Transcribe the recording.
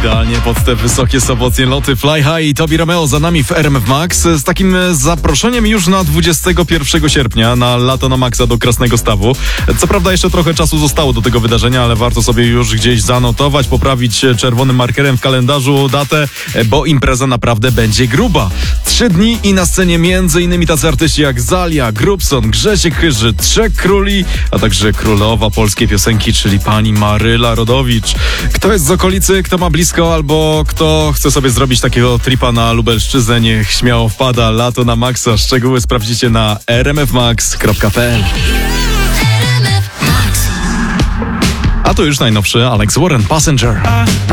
Idealnie pod te wysokie sobotnie loty Fly High i Tobi Romeo za nami w RMF Max z takim zaproszeniem już na 21 sierpnia na Lato na Maxa do Krasnego Stawu. Co prawda jeszcze trochę czasu zostało do tego wydarzenia, ale warto sobie już gdzieś zanotować, poprawić czerwonym markerem w kalendarzu datę, bo impreza naprawdę będzie gruba. 3 dni i na scenie m.in. tacy artyści jak Zalia, Grubson, Grzesiek Chyży, Trzech Króli, a także królowa polskiej piosenki, czyli pani Maryla Rodowicz. Kto jest z okolicy, kto ma blisko albo kto chce sobie zrobić takiego tripa na Lubelszczyznę, niech śmiało wpada. Lato na Maxa. Szczegóły sprawdzicie na rmfmax.pl. A to już najnowszy Alex Warren, Passenger.